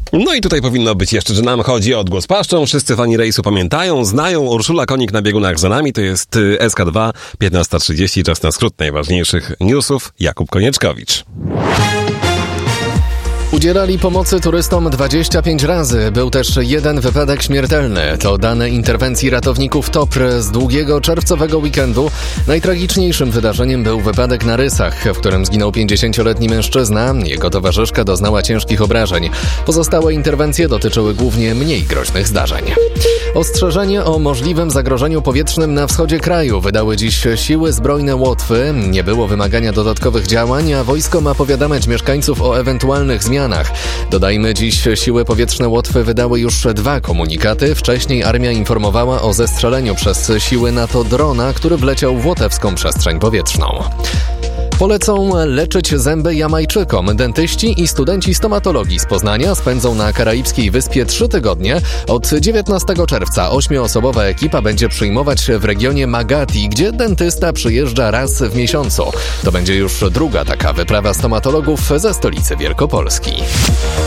No i tutaj powinno być jeszcze, że nam chodzi o odgłos paszczą. Wszyscy fani rejsu pamiętają, znają. Urszula Konik na biegunach za nami. To jest SK2, 15:30. Czas na skrót najważniejszych newsów. Jakub Konieczkowicz. Udzielali pomocy turystom 25 razy. Był też jeden wypadek śmiertelny. To dane interwencji ratowników TOPR z długiego czerwcowego weekendu. Najtragiczniejszym wydarzeniem był wypadek na Rysach, w którym zginął 50-letni mężczyzna. Jego towarzyszka doznała ciężkich obrażeń. Pozostałe interwencje dotyczyły głównie mniej groźnych zdarzeń. Ostrzeżenie o możliwym zagrożeniu powietrznym na wschodzie kraju wydały dziś siły zbrojne Łotwy. Nie było wymagania dodatkowych działań, a wojsko ma powiadamiać mieszkańców o ewentualnych zmianach. Dodajmy, dziś siły powietrzne Łotwy wydały już 2 komunikaty. Wcześniej armia informowała o zestrzeleniu przez siły NATO drona, który wleciał w łotewską przestrzeń powietrzną. Polecą leczyć zęby Jamajczykom. Dentyści i studenci stomatologii z Poznania spędzą na karaibskiej wyspie 3 tygodnie. Od 19 czerwca 8-osobowa ekipa będzie przyjmować w regionie Magati, gdzie dentysta przyjeżdża raz w miesiącu. To będzie już druga taka wyprawa stomatologów ze stolicy Wielkopolski.